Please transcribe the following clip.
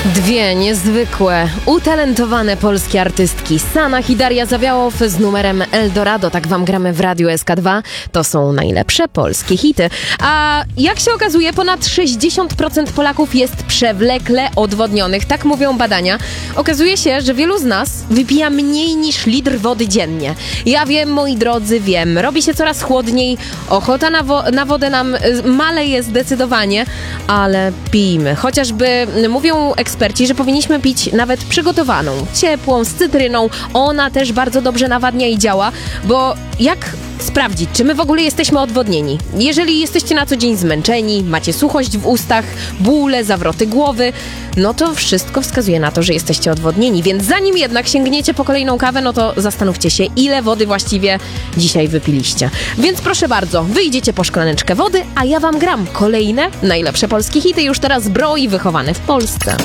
Dwie niezwykłe, utalentowane polskie artystki, Sanach i Daria Zawiałow z numerem Eldorado. Tak wam gramy w Radiu SK2. To są najlepsze polskie hity. A jak się okazuje, ponad 60% Polaków jest przewlekle odwodnionych. Tak mówią badania. Okazuje się, że wielu z nas wypija mniej niż litr wody dziennie. Ja wiem, moi drodzy, wiem. Robi się coraz chłodniej. Ochota na wodę nam maleje zdecydowanie. Ale pijmy. Chociażby mówią eksperci, że powinniśmy pić nawet przygotowaną, ciepłą, z cytryną. Ona też bardzo dobrze nawadnia i działa, bo jak sprawdzić, czy my w ogóle jesteśmy odwodnieni? Jeżeli jesteście na co dzień zmęczeni, macie suchość w ustach, bóle, zawroty głowy, no to wszystko wskazuje na to, że jesteście odwodnieni. Więc zanim jednak sięgniecie po kolejną kawę, no to zastanówcie się, ile wody właściwie dzisiaj wypiliście. Więc proszę bardzo, wyjdziecie po szklaneczkę wody, a ja wam gram kolejne najlepsze polskie hity. Już teraz Bro i Wychowany w Polsce.